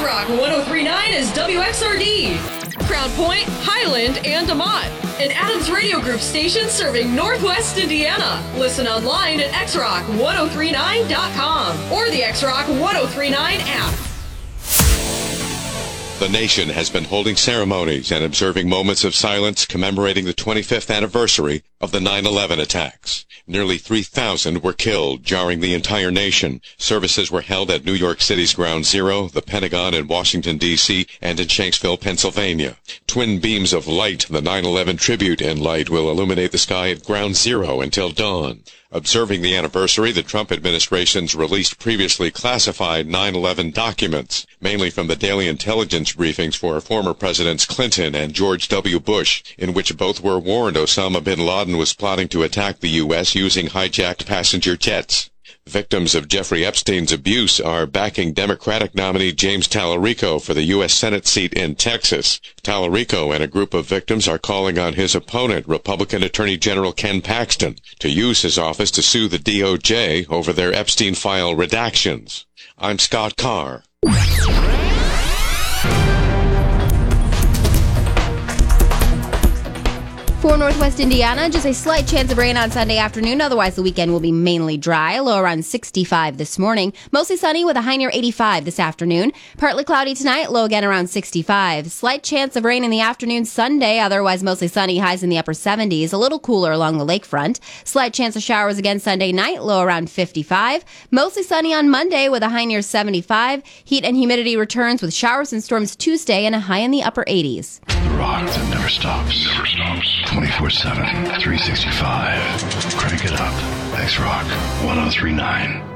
X-Rock 1039 is WXRD. Crown Point, Highland, and DeMont. An Adams Radio Group station serving Northwest Indiana. Listen online at xrock1039.com or the X-Rock 1039 app. The nation has been holding ceremonies and observing moments of silence commemorating the 25th anniversary of the 9/11 attacks. Nearly 3,000 were killed, jarring the entire nation. Services were held at New York City's Ground Zero, the Pentagon in Washington, D.C., and in Shanksville, Pennsylvania. Twin beams of light, the 9/11 tribute in light, will illuminate the sky at Ground Zero until dawn. Observing the anniversary, the Trump administration's released previously classified 9/11 documents, mainly from the daily intelligence briefings for former Presidents Clinton and George W. Bush, in which both were warned Osama bin Laden was plotting to attack the U.S. using hijacked passenger jets. Victims of Jeffrey Epstein's abuse are backing Democratic nominee James Tallarico for the U.S. Senate seat in Texas. Tallarico and a group of victims are calling on his opponent, Republican Attorney General Ken Paxton, to use his office to sue the DOJ over their Epstein file redactions. I'm Scott Carr. For Northwest Indiana, just a slight chance of rain on Sunday afternoon. Otherwise, the weekend will be mainly dry. Low around 65 this morning. Mostly sunny with a high near 85 this afternoon. Partly cloudy tonight. Low again around 65. Slight chance of rain in the afternoon Sunday. Otherwise, mostly sunny. Highs in the upper 70s. A little cooler along the lakefront. Slight chance of showers again Sunday night. Low around 55. Mostly sunny on Monday with a high near 75. Heat and humidity returns with showers and storms Tuesday and a high in the upper 80s. The rock that never stops. 24/7, 365. Crank it up. X-Rock 1039.